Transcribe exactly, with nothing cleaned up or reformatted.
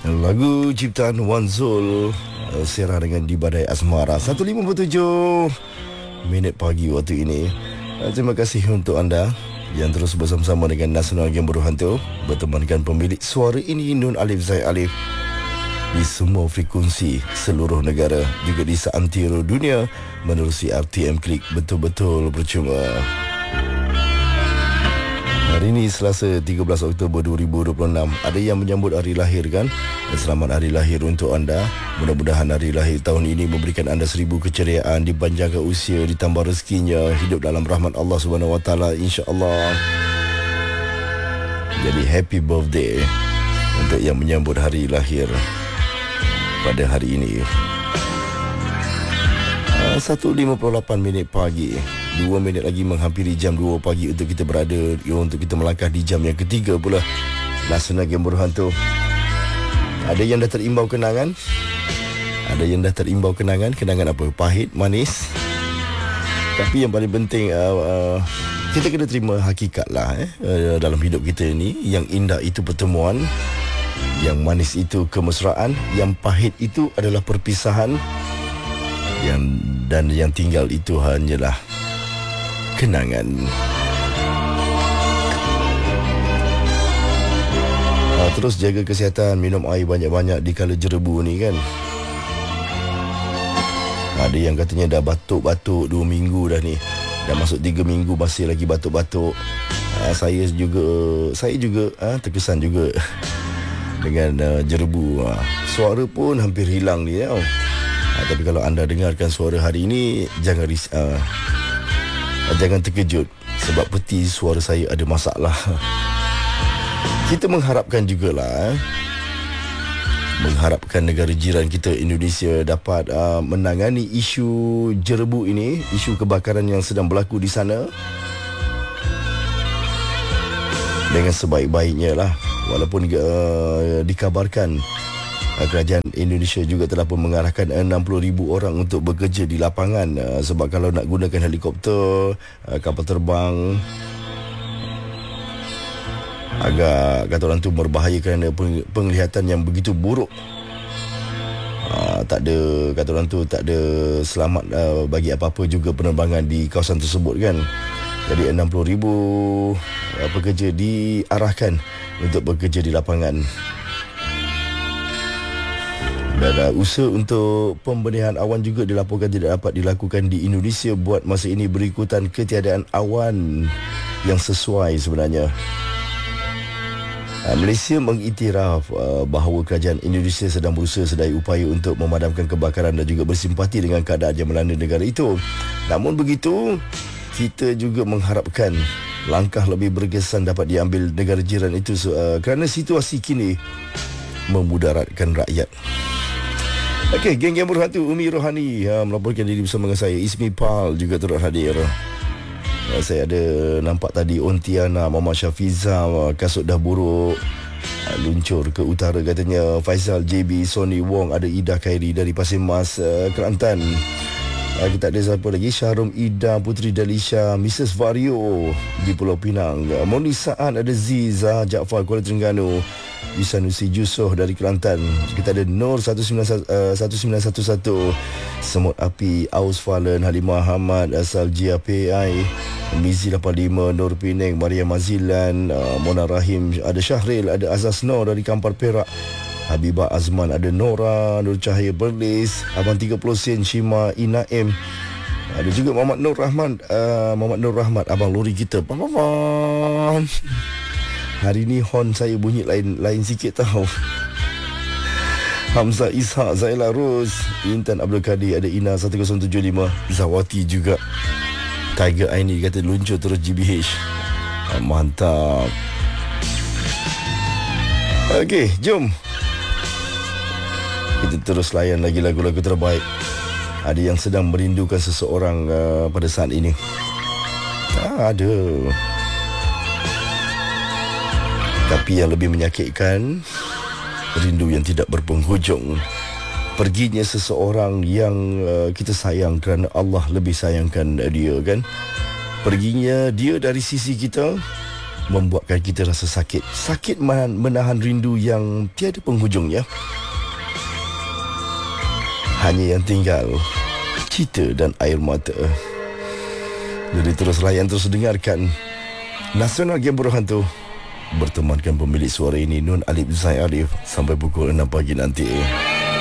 Lagu ciptaan Wan Zul, uh, Serah dengan Di Badai Asmara. Satu lima puluh tujuh minit pagi waktu ini. uh, Terima kasih untuk anda yang terus bersama-sama dengan Nasional Game Berhantu, bertemankan pemilik suara ini Nun Alif Zai Alif di semua frekuensi seluruh negara, juga di seantero dunia menerusi R T M Klik. Betul-betul percuma. Hari ini Selasa tiga belas Oktober dua ribu dua puluh enam. Ada yang menyambut hari lahir kan? Selamat hari lahir untuk anda. Mudah-mudahan hari lahir tahun ini memberikan anda seribu keceriaan, dipanjangkan usia, ditambah rezekinya, hidup dalam rahmat Allah Subhanahu Wa Taala, insya-Allah. Jadi happy birthday untuk yang menyambut hari lahir pada hari ini. satu lima puluh lapan minit pagi. Dua minit lagi menghampiri jam dua pagi untuk kita berada, untuk kita melangkah di jam yang ketiga pula Nasional Game Berhantu. Ada yang dah terimbau kenangan? Ada yang dah terimbau kenangan? Kenangan apa? Pahit, manis. Tapi yang paling penting, uh, uh, kita kena terima hakikat lah eh, uh, dalam hidup kita ni. Yang indah itu pertemuan, yang manis itu kemesraan, yang pahit itu adalah perpisahan, yang dan yang tinggal itu hanyalah kenangan. Ha, terus jaga kesihatan, minum air banyak-banyak di kala jerebu ni kan. Ada yang katanya dah batuk-batuk dua minggu dah ni. Dah masuk tiga minggu masih lagi batuk-batuk. Ha, saya juga saya juga ha, terkesan juga dengan uh, jerebu. Ha, suara pun hampir hilang ni tau. Ha, tapi kalau anda dengarkan suara hari ini, jangan ris uh, jangan terkejut sebab peti suara saya ada masalah. Kita mengharapkan jugalah eh, mengharapkan negara jiran kita Indonesia dapat uh, menangani isu jerebu ini, isu kebakaran yang sedang berlaku di sana dengan sebaik-baiknya lah. Walaupun uh, dikabarkan kerajaan Indonesia juga telah pun mengarahkan enam puluh ribu orang untuk bekerja di lapangan, uh, sebab kalau nak gunakan helikopter, uh, kapal terbang, agak kata orang tu berbahaya kerana penglihatan yang begitu buruk. Uh, tak ada, kata orang tu tak ada selamat uh, bagi apa-apa juga penerbangan di kawasan tersebut kan. Jadi enam puluh ribu uh, pekerja diarahkan untuk bekerja di lapangan. Dan uh, usaha untuk pembenihan awan juga dilaporkan tidak dapat dilakukan di Indonesia buat masa ini berikutan ketiadaan awan yang sesuai sebenarnya. Uh, Malaysia mengiktiraf uh, bahawa kerajaan Indonesia sedang berusaha sedaya upaya untuk memadamkan kebakaran dan juga bersimpati dengan keadaan yang melanda negara itu. Namun begitu, kita juga mengharapkan langkah lebih berkesan dapat diambil negara jiran itu uh, kerana situasi kini memudaratkan rakyat. Okey, geng-geng berhantu Umi Rohani ha, melaporkan diri bersama dengan saya. Ismi Pal juga turut hadir. Ha, saya ada nampak tadi Ontiana, Mama Syafiza, kasut dah buruk, ha, luncur ke utara katanya. Faizal J B, Sony Wong, ada Ida Khairi dari Pasir Mas, uh, Kelantan. Ha, kita ada siapa lagi? Syarum Ida, Putri Dalisha, Missus Vario di Pulau Pinang. Ha, Moni Saan, ada Ziza Jaafar, Kuala Terengganu. Isanusi Jusoh dari Kelantan. Kita ada Nur satu sembilan satu satu, Semut Api, Aus Falen, Halimah Ahmad, asal G A P I, Mizi lapan lima, Nur Penang, Maria Mazilan, uh, Mona Rahim, ada Syahril, ada Azaz Nur dari Kampar Perak, Habibah Azman, ada Nora, Nur Cahaya Berlis, Abang tiga puluh sen, Shima Inaim. Ada juga Muhammad Nur Rahman, uh, Muhammad Nur Rahmat, abang lori kita. Pam-pam. Hari ni hon saya bunyi lain lain sikit tau. Hamzah Ishak, Zaila Rose, Intan Abdul Kadir, ada Ina satu kosong tujuh lima, Zawati juga. Tiger Aini kata luncur terus G B H. Ah, mantap. Okey, jom kita terus layan lagi lagu-lagu terbaik. Ada yang sedang merindukan seseorang uh, pada saat ini. Ah, ada. Tapi yang lebih menyakitkan, rindu yang tidak berpenghujung. Perginya seseorang yang uh, kita sayang kerana Allah lebih sayangkan dia kan. Perginya dia dari sisi kita membuatkan kita rasa sakit. Sakit menahan rindu yang tiada penghujungnya. Hanya yang tinggal cerita dan air mata. Jadi terus layan, terus dengarkan Nasional Game Berhantu bertemankan pemilik suara ini, Nun Alif Zain Arif, sampai pukul enam pagi nanti.